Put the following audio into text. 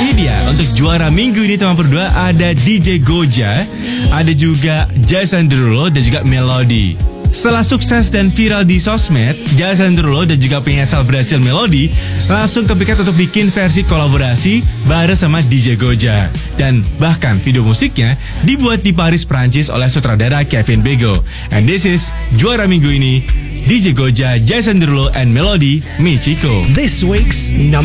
Ini dia untuk juara minggu ini teman berdua ada DJ Goja, ada juga Jason Derulo dan juga Melody. Setelah sukses dan viral di sosmed, Jason Derulo dan juga penyanyi asal Brasil Melody langsung kepikiran untuk bikin versi kolaborasi bareng sama DJ Goja. Dan bahkan video musiknya dibuat di Paris, Prancis oleh sutradara Kevin Bego. And this is juara minggu ini, DJ Goja, Jason Derulo and Melody, Michiko. This week's